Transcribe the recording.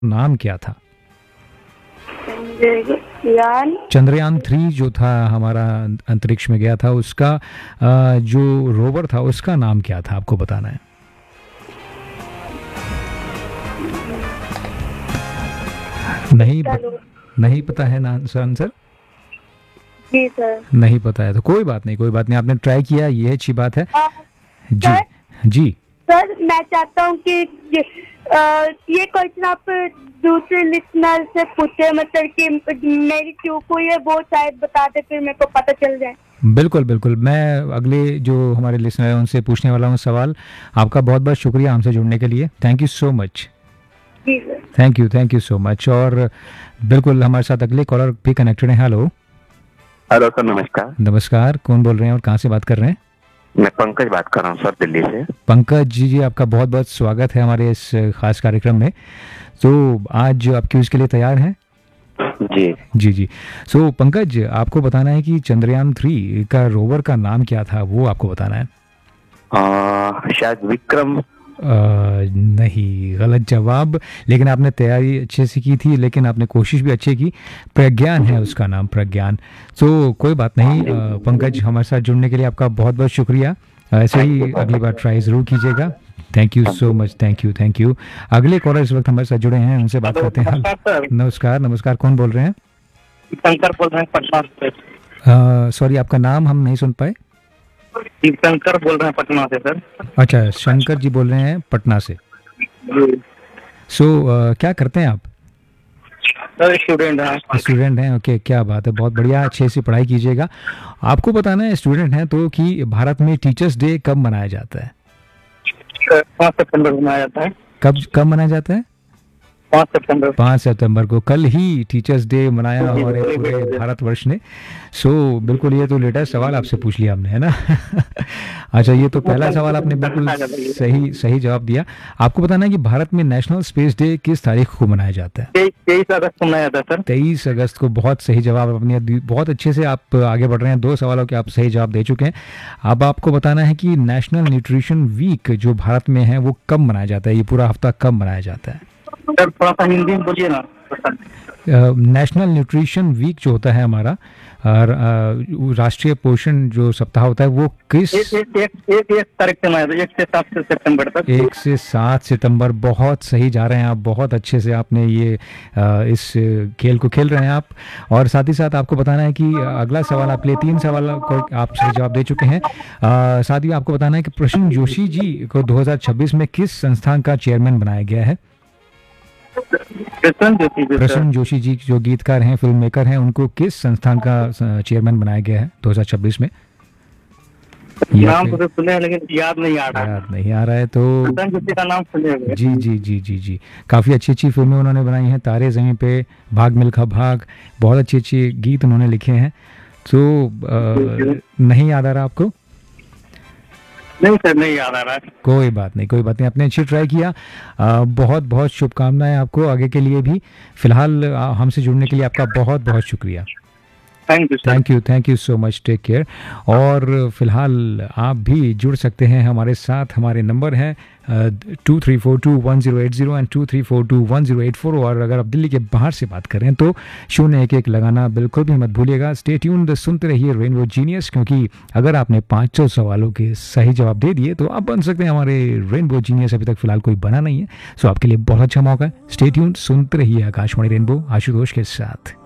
नाम क्या था? यान चंद्रयान 3 जो था हमारा अंतरिक्ष में गया था, उसका जो रोवर था उसका नाम क्या था, आपको बताना है। नहीं नहीं पता है ना आंसर? जी सर। नहीं पता है तो कोई बात नहीं, कोई बात नहीं, आपने ट्राई किया, ये अच्छी बात है। जी सर जी। सर मैं चाहता हूँ कि ये क्वेश्चन आप दूसरे लिसनर से पूछे, मतलब कि मेरी चूक हुई है वो शायद बता दे, फिर मेरे को पता चल जाए। बिल्कुल बिल्कुल, मैं अगले जो हमारे लिसनर हैं उनसे पूछने वाला हूँ सवाल। आपका बहुत बहुत शुक्रिया हमसे जुड़ने के लिए, thank you so much. Ji sir. Thank you so much. और बिल्कुल हमारे साथ अगले कॉलर भी कनेक्टेड हैं। हेलो। हेलो सर, नमस्कार। नमस्कार, कौन बोल रहे हैं और कहाँ से बात कर रहे हैं? मैं पंकज बात कर रहा हूँ सर, दिल्ली से। पंकज जी, आपका बहुत बहुत स्वागत है हमारे इस खास कार्यक्रम में। तो आज आप क्विज के लिए तैयार हैं? जी जी जी। सो पंकज, आपको बताना है कि चंद्रयान 3 का रोवर का नाम क्या था, वो आपको बताना है। शायद विक्रम। नहीं, गलत जवाब। लेकिन आपने तैयारी अच्छे से की थी, लेकिन आपने कोशिश भी अच्छी की। प्रज्ञान है उसका नाम, प्रज्ञान। तो कोई बात नहीं पंकज, हमारे साथ जुड़ने के लिए आपका बहुत बहुत शुक्रिया। ऐसे ही अगली बार ट्राई ज़रूर कीजिएगा। Thank you so much, thank you. अगले कॉलर इस वक्त हमारे साथ जुड़े हैं, उनसे बात करते हैं। नमस्कार नमस्कार, कौन बोल रहे हैं? शंकर बोल रहे हैं पटना से। सॉरी, आपका नाम हम नहीं सुन पाए। शंकर बोल रहे हैं पटना से सर। अच्छा, शंकर जी बोल रहे हैं पटना से। सो क्या करते हैं आप? सर स्टूडेंट हैं। स्टूडेंट हैं, ओके, क्या बात है, बहुत बढ़िया, अच्छे से पढ़ाई कीजिएगा। आपको बताना है स्टूडेंट हैं तो कि भारत में टीचर्स डे कब मनाया जाता है? 5 सितंबर को मनाया जाता है। कब मनाया जाता है? 5 सितंबर। 5 सितंबर को, कल ही टीचर्स डे मनाया हमारे पूरे भारतवर्ष ने। सो बिल्कुल, ये तो लेटेस्ट सवाल आपसे पूछ लिया हमने, है ना? अच्छा, ये तो पहला सवाल आपने बिल्कुल सही जवाब दिया। आपको बताना है कि भारत में नेशनल स्पेस डे किस तारीख को मनाया जाता है? 23 अगस्त को मनाया जाता है सर। 23 अगस्त को। बहुत सही जवाब अपने, बहुत अच्छे से आप आगे बढ़ रहे हैं। 2 सवालों के आप सही जवाब दे चुके हैं। अब आपको बताना है कि नेशनल न्यूट्रिशन वीक जो भारत में है वो कब मनाया जाता है, ये पूरा हफ्ता कब मनाया जाता है? सर थोड़ा सा हिंदी में बोलिए ना। नेशनल न्यूट्रिशन वीक जो होता है हमारा, राष्ट्रीय पोषण जो सप्ताह होता है, वो किस एक तारीख से मनाया जाता है, 1 से 7 सितंबर तक। 1 से 7 सितंबर। बहुत सही जा रहे हैं आप, बहुत अच्छे से आपने ये इस खेल को खेल रहे हैं आप। और साथ ही साथ आपको बताना है कि अगला सवाल आपके लिए 3 सवाल को आप सही जवाब दे चुके हैं। साथ ही आपको बताना है कि प्रसून जोशी जी को 2026 में किस संस्थान का चेयरमैन बनाया गया है? प्रसून जोशी जी जो गीतकार हैं, फिल्म मेकर हैं, उनको किस संस्थान का चेयरमैन बनाया गया है 2026 में? नाम तो सुने हैं लेकिन याद नहीं आ रहा है। तो जोशी का नाम सुने हैं। जी जी जी जी जी, काफ़ी अच्छी अच्छी फिल्में उन्होंने बनाई हैं। तारे ज़मीं पे, भाग मिल्खा भाग, बहुत अच्छे अच्छे गीत उन्होंने लिखे हैं। तो नहीं याद आ रहा आपको? नहीं सर, नहीं याद आ रहा है। कोई बात नहीं, आपने अच्छी ट्राई किया। बहुत बहुत शुभकामनाएं आपको आगे के लिए भी। फिलहाल हमसे जुड़ने के लिए आपका बहुत बहुत शुक्रिया। Thank you so much, take care. और फिलहाल आप भी जुड़ सकते हैं हमारे साथ। हमारे नंबर हैं 23421080 एंड 23421084। और अगर आप दिल्ली के बाहर से बात करें तो 011 लगाना बिल्कुल भी मत भूलिएगा। स्टे ट्यून्ड, सुनते रहिए रेनबो जीनियस, क्योंकि अगर आपने 500 सवालों के सही जवाब दे दिए तो आप बन सकते हैं हमारे रेनबो जीनियस। अभी तक फिलहाल कोई बना नहीं है, सो आपके लिए बहुत अच्छा मौका है। स्टे ट्यून्ड, सुनते रहिए आकाशवाणी रेनबो, आशुतोष के साथ।